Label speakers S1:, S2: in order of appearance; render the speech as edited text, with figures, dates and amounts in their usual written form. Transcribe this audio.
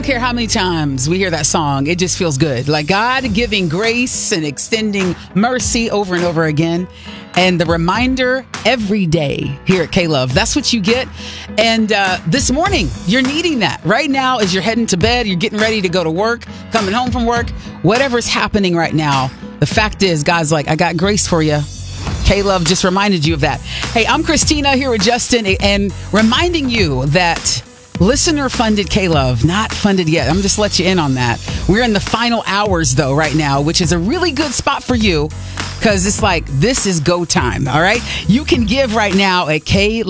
S1: care how many times we hear that song, it just feels good. Like God giving grace and extending mercy over and over again. And the reminder every day here at K-Love, that's what you get. And this morning, you're needing that. Right now, as you're heading to bed, you're getting ready to go to work, coming home from work, whatever's happening right now, the fact is, God's like, I got grace for you. K-Love just reminded you of that. Hey, I'm Christina here with Justin and reminding you that listener-funded K-Love, not funded yet. I'm just let you in on that. We're in the final hours, though, right now, which is a really good spot for you because it's like, this is go time, all right? You can give right now at K-Love.